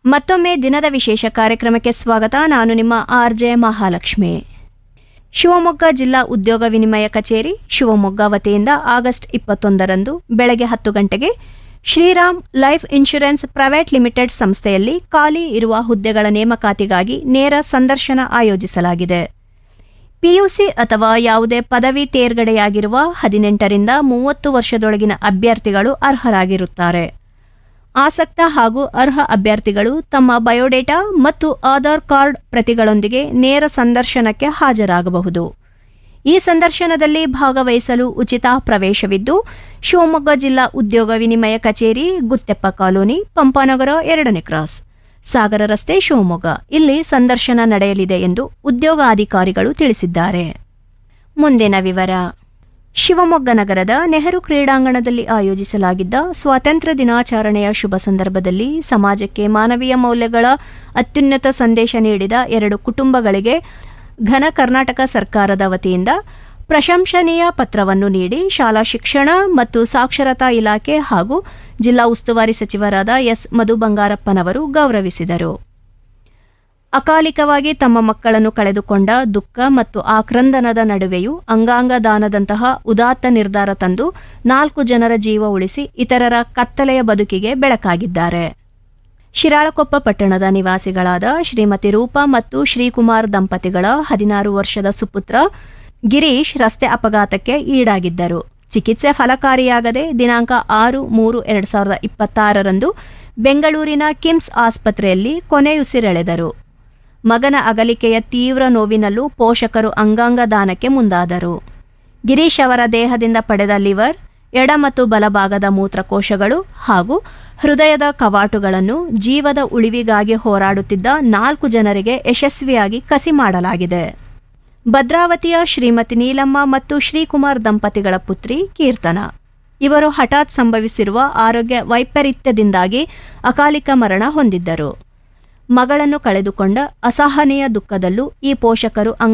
ಮತ್ತೊಮ್ಮೆ ದಿನದ ವಿಶೇಷ ಕಾರ್ಯಕ್ರಮಕ್ಕೆ ಸ್ವಾಗತ. ನಾನು ನಿಮ್ಮ ಆರ್ಜೆ ಮಹಾಲಕ್ಷ್ಮಿ. ಶಿವಮೊಗ್ಗ ಜಿಲ್ಲಾ ಉದ್ಯೋಗ ವಿನಿಮಯ ಕಚೇರಿ ಶಿವಮೊಗ್ಗ ವತಿಯಿಂದ ಆಗಸ್ಟ್ 21ರಂದು ಬೆಳಗ್ಗೆ 10 ಗಂಟೆಗೆ Shriram life insurance private limited ಸಂಸ್ಥೆಯಲ್ಲಿ ಖಾಲಿ ಇರುವ ಹುದ್ದೆಗಳ ನೇಮಕಾತಿಗಾಗಿ ನೇರ ಸಂದರ್ಶನ ಆಯೋಜಿಸಲಾಗಿದೆ. ಪಿಯುಸಿ ಅಥವಾ ಯಾವುದೇ ಪದವಿ ತೇರ್ಗಡೆಯಾಗಿರುವ 18ರಿಂದ 30 ವರ್ಷದೊಳಗಿನ ಅಭ್ಯರ್ಥಿಗಳು ಅರ್ಹರಾಗಿರುತ್ತಾರೆ. ಆಸಕ್ತ ಹಾಗೂ ಅರ್ಹ ಅಭ್ಯರ್ಥಿಗಳು ತಮ್ಮ ಬಯೋಡೇಟಾ ಮತ್ತು ಆಧಾರ್ ಕಾರ್ಡ್ ಪ್ರತಿಗಳೊಂದಿಗೆ ನೇರ ಸಂದರ್ಶನಕ್ಕೆ ಹಾಜರಾಗಬಹುದು. ಈ ಸಂದರ್ಶನದಲ್ಲಿ ಭಾಗವಹಿಸಲು ಉಚಿತ ಪ್ರವೇಶವಿದ್ದು, ಶಿವಮೊಗ್ಗ ಜಿಲ್ಲಾ ಉದ್ಯೋಗ ವಿನಿಮಯ ಕಚೇರಿ, ಗುತ್ತೆಪ್ಪ ಕಾಲೋನಿ, ಪಂಪಾನಗರ 2ನೇ ಕ್ರಾಸ್, ಸಾಗರ ರಸ್ತೆ, ಶಿವಮೊಗ್ಗ ಇಲ್ಲಿ ಸಂದರ್ಶನ ನಡೆಯಲಿದೆ ಎಂದು ಉದ್ಯೋಗಾಧಿಕಾರಿಗಳು ತಿಳಿಸಿದ್ದಾರೆ. ಮುಂದಿನ ವಿವರ. ಶಿವಮೊಗ್ಗ ನಗರದ ನೆಹರು ಕ್ರೀಡಾಂಗಣದಲ್ಲಿ ಆಯೋಜಿಸಲಾಗಿದ್ದ ಸ್ವಾತಂತ್ರ್ಯ ದಿನಾಚರಣೆಯ ಶುಭ ಸಂದರ್ಭದಲ್ಲಿ ಸಮಾಜಕ್ಕೆ ಮಾನವೀಯ ಮೌಲ್ಯಗಳ ಅತ್ಯುನ್ನತ ಸಂದೇಶ ನೀಡಿದ 2 ಕುಟುಂಬಗಳಿಗೆ ಘನ ಕರ್ನಾಟಕ ಸರ್ಕಾರದ ವತಿಯಿಂದ ಪ್ರಶಂಸನೀಯ ಪತ್ರವನ್ನು ನೀಡಿ ಶಾಲಾ ಶಿಕ್ಷಣ ಮತ್ತು ಸಾಕ್ಷರತಾ ಇಲಾಖೆ ಹಾಗೂ ಜಿಲ್ಲಾ ಉಸ್ತುವಾರಿ ಸಚಿವರಾದ ಎಸ್. ಮಧು ಬಂಗಾರಪ್ಪನವರು ಗೌರವಿಸಿದರು. ಅಕಾಲಿಕವಾಗಿ ತಮ್ಮ ಮಕ್ಕಳನ್ನು ಕಳೆದುಕೊಂಡ ದುಃಖ ಮತ್ತು ಆಕ್ರಂದನದ ನಡುವೆಯೂ ಅಂಗಾಂಗ ದಾನದಂತಹ ಉದಾತ್ತ ನಿರ್ಧಾರ ತಂದು 4 ಜನರ ಜೀವ ಉಳಿಸಿ ಇತರರ ಕತ್ತಲೆಯ ಬದುಕಿಗೆ ಬೆಳಕಾಗಿದ್ದಾರೆ. ಶಿರಾಳಕೊಪ್ಪ ಪಟ್ಟಣದ ನಿವಾಸಿಗಳಾದ ಶ್ರೀಮತಿ ರೂಪಾ ಮತ್ತು ಶ್ರೀಕುಮಾರ್ ದಂಪತಿಗಳ 16 ವರ್ಷದ ಸುಪುತ್ರ ಗಿರೀಶ್ ರಸ್ತೆ ಅಪಘಾತಕ್ಕೆ ಈಡಾಗಿದ್ದರು. ಚಿಕಿತ್ಸೆ ಫಲಕಾರಿಯಾಗದೆ ದಿನಾಂಕ 6/3/2026ರಂದು ಬೆಂಗಳೂರಿನ ಕಿಮ್ಸ್ ಆಸ್ಪತ್ರೆಯಲ್ಲಿ ಕೊನೆಯುಸಿರೆಳೆದರು. ಮಗನ ಅಗಲಿಕೆಯ ತೀವ್ರ ನೋವಿನಲ್ಲೂ ಪೋಷಕರು ಅಂಗಾಂಗ ದಾನಕ್ಕೆ ಮುಂದಾದರು. ಗಿರೀಶ್ ಅವರ ದೇಹದಿಂದ ಪಡೆದ ಲಿವರ್, ಎಡ ಮತ್ತು ಬಲಭಾಗದ ಮೂತ್ರಕೋಶಗಳು ಹಾಗೂ ಹೃದಯದ ಕವಾಟುಗಳನ್ನು ಜೀವದ ಉಳಿವಿಗಾಗಿ ಹೋರಾಡುತ್ತಿದ್ದ 4 ಜನರಿಗೆ ಯಶಸ್ವಿಯಾಗಿ ಕಸಿ ಮಾಡಲಾಗಿದೆ. ಭದ್ರಾವತಿಯ ಶ್ರೀಮತಿ ನೀಲಮ್ಮ ಮತ್ತು ಶ್ರೀಕುಮಾರ್ ದಂಪತಿಗಳ ಪುತ್ರಿ ಕೀರ್ತನ ಇವರು ಹಠಾತ್ ಸಂಭವಿಸಿರುವ ಆರೋಗ್ಯ ವೈಪರೀತ್ಯದಿಂದಾಗಿ ಅಕಾಲಿಕ ಮರಣ ಹೊಂದಿದ್ದರು. ಮಗಳನ್ನು ಕಳೆದುಕೊಂಡ ಅಸಹನೀಯ ದುಃಖದಲ್ಲೂ ಈ ಪೋಷಕರು